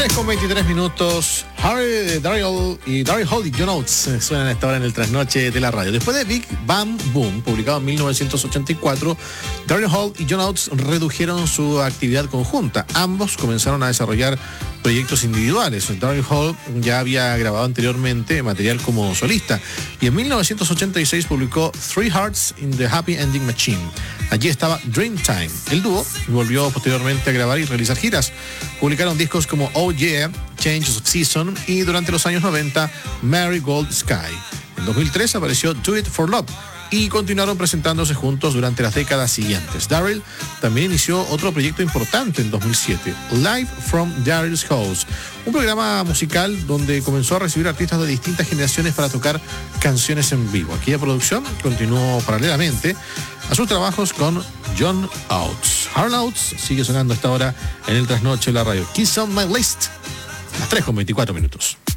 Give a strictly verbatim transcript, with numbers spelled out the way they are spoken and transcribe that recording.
tres con veintitrés minutos. Harry, Daryl y Daryl Hall y John Oates suenan a esta hora en el trasnoche de la radio. Después de Big Bang Boom, publicado en mil novecientos ochenta y cuatro, Daryl Hall y John Oates redujeron su actividad conjunta. Ambos comenzaron a desarrollar proyectos individuales. Daryl Hall ya había grabado anteriormente material como solista y en mil novecientos ochenta y seis publicó Three Hearts in the Happy Ending Machine. Allí estaba Dreamtime. El dúo volvió posteriormente a grabar y realizar giras. Publicaron discos como Oh Yeah, Change of Season y durante los años noventa, Marigold Sky. En dos mil tres apareció Do It for Love y continuaron presentándose juntos durante las décadas siguientes. Daryl también inició otro proyecto importante en dos mil siete, Live from Daryl's House, un programa musical donde comenzó a recibir artistas de distintas generaciones para tocar canciones en vivo. Aquella producción continuó paralelamente a sus trabajos con John Oates. Harlan Oates sigue sonando a esta hora en el trasnoche de la radio. Kiss on My List, las tres con veinticuatro minutos.